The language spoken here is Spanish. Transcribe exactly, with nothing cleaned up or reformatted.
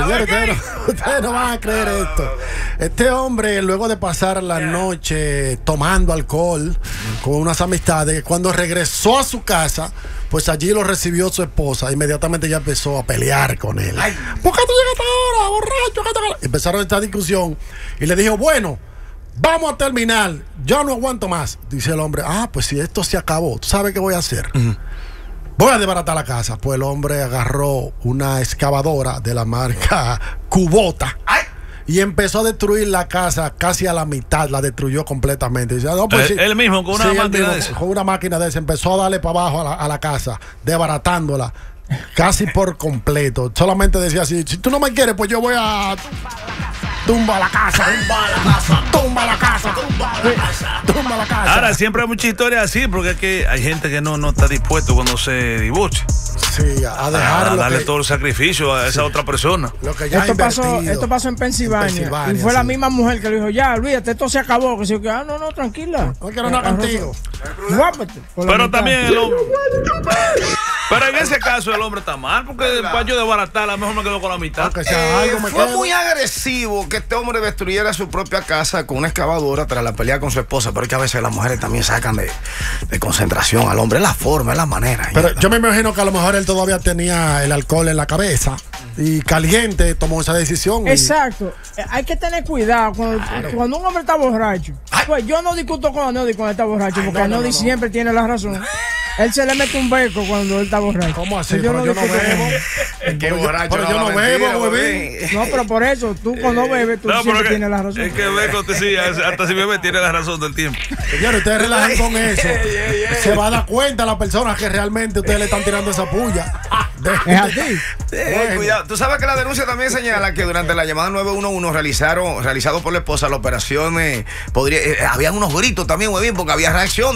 Señores, ustedes no, ustedes no van a creer esto. Este hombre, luego de pasar la noche tomando alcohol con unas amistades, cuando regresó a su casa, pues allí lo recibió su esposa. Inmediatamente ya empezó a pelear con él. Ay. ¿Por qué tú llegaste ahora, borracho? Empezaron esta discusión y le dijo, bueno, vamos a terminar, yo no aguanto más. Dice el hombre, ah, pues si esto se acabó, ¿tú sabes qué voy a hacer? Uh-huh. Voy a desbaratar la casa. Pues el hombre agarró una excavadora de la marca Kubota. ¡Ay! Y empezó a destruir la casa casi a la mitad, la destruyó completamente. Dice, no, pues, él, sí, él mismo, con una sí, máquina mismo, de esa. Con una máquina de esa, empezó a darle para abajo a la, a la casa, desbaratándola casi por completo. Solamente decía así, si tú no me quieres, pues yo voy a... Tumba la casa, tumba la casa, tumba la casa, tumba la casa, tumba la casa. Ahora, siempre hay muchas historias así, porque es que hay gente que no, no está dispuesto cuando se divorcia. Sí, a dejar a darle que, todo el sacrificio a esa sí, otra persona. Lo que ya esto, pasó, esto pasó en Pensilvania, en Pensilvania y fue sí. la misma mujer que le dijo, ya, olvídate, esto se acabó. Que se dijo, ah, no, no, tranquila. No quiero nada contigo. Pero también el hombre... Pero en ese caso el hombre está mal, porque después yo desbaratar, a lo mejor me quedo con la mitad. Eh, algo me fue quedo. Muy agresivo que este hombre destruyera su propia casa con una excavadora tras la pelea con su esposa. Pero es que a veces las mujeres también sacan de, de concentración al hombre. Es la forma, es la manera. Pero yo me imagino que a lo mejor él todavía tenía el alcohol en la cabeza y caliente tomó esa decisión. Exacto. Y... Hay que tener cuidado cuando, claro. cuando un hombre está borracho. Pues yo no discuto con Anodi cuando está borracho, Ay, porque no, no, Anodi no, no. siempre tiene la razón. Él se le mete un beco cuando él está borracho. ¿Cómo así? Yo pero no, yo no bebo. Es que borracho. Pero yo no bebo, bebé. No, pero por eso, tú cuando bebes, tú no, siempre que, tienes la razón. Es que beco, te, sí, hasta si bebe, tiene la razón del tiempo. Señores, ustedes relajan con eso. Se va a dar cuenta la persona que realmente ustedes le están tirando esa puya. Es así. Sí, bueno. Cuidado. Tú sabes que la denuncia también señala que durante la llamada nueve uno uno realizaron, realizado por la esposa, la operación, eh, podría, eh, habían unos gritos también, muy bien, porque había reacción.